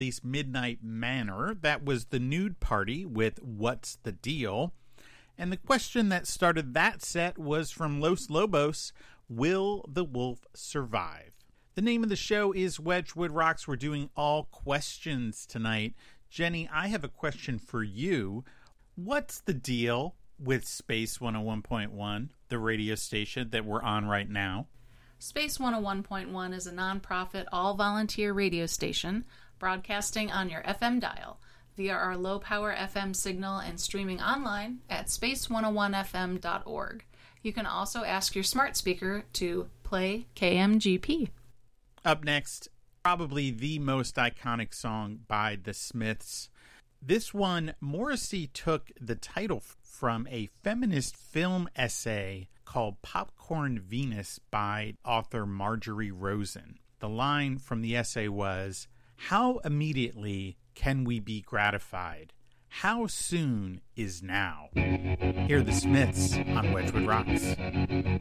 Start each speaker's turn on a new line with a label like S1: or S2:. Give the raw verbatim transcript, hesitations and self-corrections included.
S1: released Midnight Manor. That was the Nude Party with What's the Deal? And the question that started that set was from Los Lobos, Will the Wolf Survive? The name of the show is Wedgwood Rocks. We're doing all questions tonight. Jenny, I have a question for you. What's the deal with Space one oh one point one, the radio station that we're on right now?
S2: Space one oh one point one is a nonprofit, all-volunteer radio station broadcasting on your F M dial via our low-power F M signal and streaming online at space one oh one f m dot org. You can also ask your smart speaker to play K M G P.
S1: Up next, probably the most iconic song by The Smiths. This one, Morrissey took the title from a feminist film essay called Popcorn Venus by author Marjorie Rosen. The line from the essay was, "How immediately can we be gratified? How soon is now?" Hear The Smiths on Wedgwood Rocks.